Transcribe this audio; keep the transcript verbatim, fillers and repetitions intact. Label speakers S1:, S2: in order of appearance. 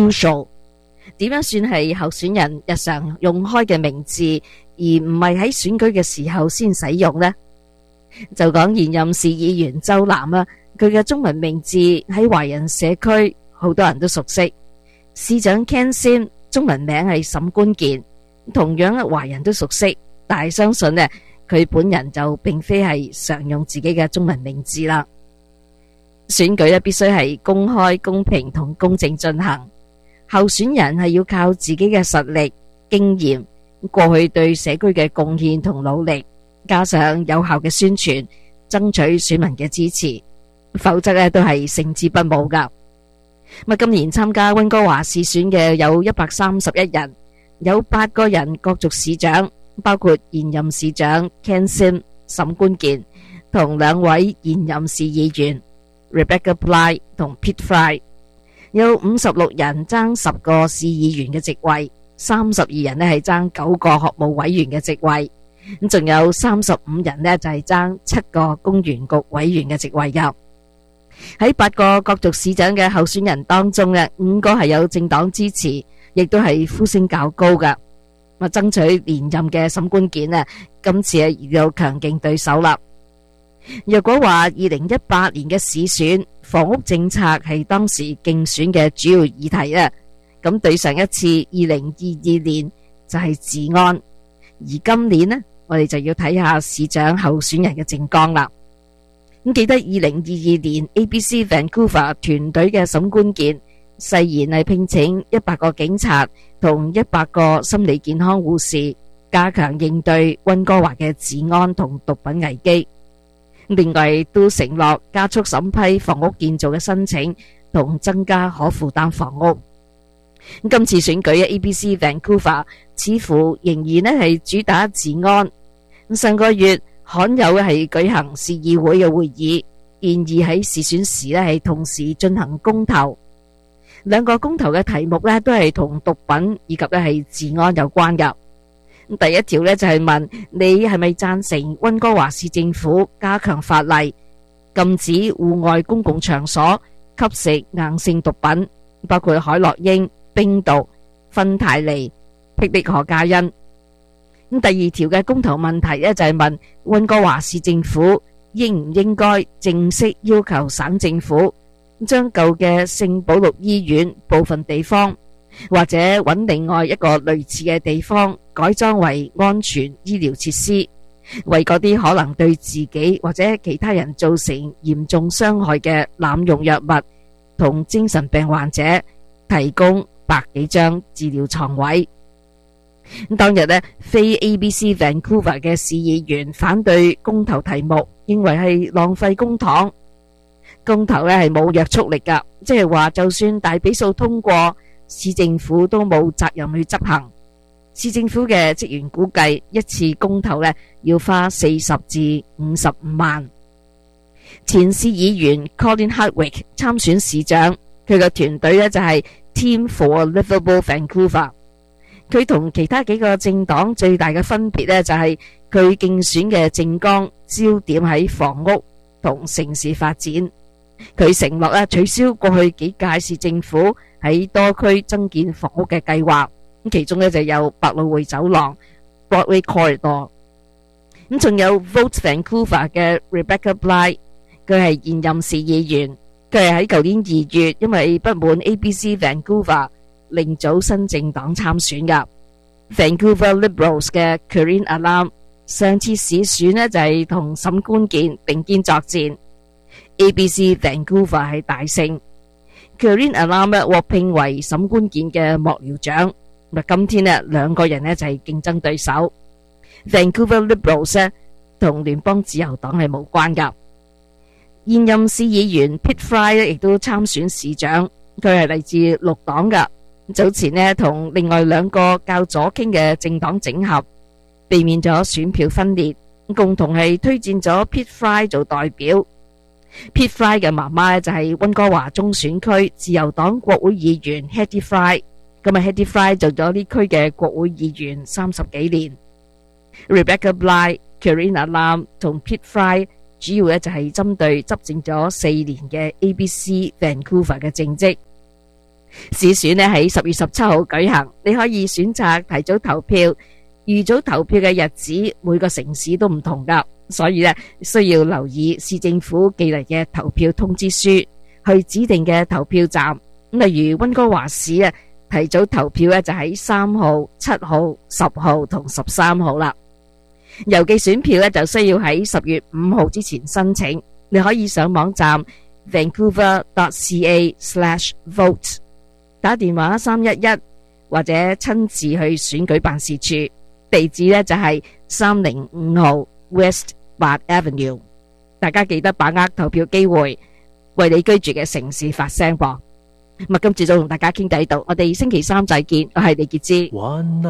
S1: usual。點樣算係候選人日常用開嘅名字，而唔係喺選舉嘅時候先使用呢？就講現任市議員周南啊，佢嘅中文名字喺華人社區好多人都熟悉。市長 Ken Sim 中文名係沈官健，同樣華人都熟悉，但係相信呢，佢本人就並非係常用自己嘅中文名字啦。選舉咧必須係公開、公平同公正進行，候選人係要靠自己嘅實力、經驗、過去對社區嘅貢獻同努力，加上有效嘅宣傳，爭取選民嘅支持，否則咧都係勝之不武噶。咁今年參加溫哥華市選嘅有一百三十一人，有八個人角逐市長，包括現任市長 Ken Sim 沈官健同兩位現任市議員 Rebecca Bligh 同 Pete Fry， 有五十六人爭十個市議員嘅席位，三十二人咧係爭九個學務委員嘅席位，咁仲有三十五人咧就係爭七個公園局委員嘅席位噶。喺八個角逐市長嘅候選人當中咧，五個係有政黨支持，亦都係呼聲較高噶。咁爭取連任嘅沈官健啊，今次係有強勁對手啦。若果話二零一八年嘅市選房屋政策係當時競選嘅主要議題啊，咁對上一次二零二二年就係治安，而今年呢，我哋就要睇下市長候選人嘅政綱啦。咁記得二零二二年 A B C Vancouver 團隊嘅沈官健誓言係聘請一百個警察同一百個心理健康護士，加強應對溫哥華嘅治安同毒品危機。另外都承諾加速審批房屋建造嘅申請同增加可負擔房屋。今次選舉嘅 A B C Vancouver 似乎仍然咧係主打治安。上個月罕有嘅係舉行市議會嘅會議，建議喺市選時咧係同時進行公投。兩個公投嘅題目咧都係同毒品以及咧係治安有關噶。第一條咧就係問你係咪贊成溫哥華市政府加強法例，禁止戶外公共場所吸食硬性毒品，包括海洛因、冰毒、芬太尼、霹靂可卡因。咁第二條嘅公投問題咧就係問溫哥華市政府應唔應該正式要求省政府將舊嘅聖保祿醫院部分地方，或者揾另外一個類似嘅地方改裝為安全醫療設施，為嗰啲可能對自己或者其他人造成嚴重傷害嘅濫用藥物同精神病患者提供百幾張治療床位。當日呢，非 A B C Vancouver 嘅市議員反對公投題目，認為係浪費公帑。公投呢係冇約束力噶，即係話就算大比數通過，市政府都冇責任去執行。市政府嘅職員估計一次公投呢要花四十至五十五萬。前市議員 Colin Hardwick 參選市長，佢嘅團隊呢就係 Team for Livable Vancouver。佢同其他幾個政黨最大嘅分別呢就係佢競選嘅政綱焦點喺房屋同城市發展。佢承諾咧取消過去幾屆市政府喺多區增建房屋嘅計劃，咁其中咧就有百老匯走廊 Broadway Corridor， 咁仲有 Vote Vancouver 嘅 Rebecca Bligh， 佢係現任市議員，佢係喺舊年二月因為不滿 A B C Vancouver 另組新政黨參選噶。Vancouver Liberals 嘅 Karine Alam 上次市選呢就係同沈官健並肩作戰。A B C Vancouver 係大勝 ，Karine Alam 獲聘為沈官健嘅幕僚長。咁今天呢兩個人呢就係競爭對手。Vancouver Liberals 呢同聯邦自由黨係無關噶。現任市議員 Pete Fry 呢亦都參選市長，佢係嚟自綠黨噶。早前呢同另外兩個較左傾嘅政黨整合，避免咗選票分裂，共同係推薦咗 Pete Fry 做代表。Pete Fry 嘅媽媽就係溫哥華中選區自由黨國會議員 Hattie Fry， 咁啊 Hattie Fry 做咗呢區嘅國會議員三十幾年。Rebecca Bligh、Karine Alam 同 Pete Fry 主要咧就係針對執政咗四年嘅 A B C Vancouver 嘅政績。 市選呢喺十月十七號舉行，你可以選擇提早投票。預早投票嘅日子每個城市都唔同噶，所以呢需要留意市政府寄嚟嘅投票通知書，去指定嘅投票站。例如溫哥華市啊，提早投票呢就喺三號、七號、十號同十三號啦。郵寄選票呢就需要喺十月五號之前申請。你可以上網站 vancouver dot c a slash vote， 打電話三一一或者親自去選舉辦事處。地址呢就係三零五號 West Bard Avenue， 大家記得把握投票機會，為你居住嘅城市發聲噃。咁今次就同大家傾到呢度，我哋星期三再見，我係李潔芝。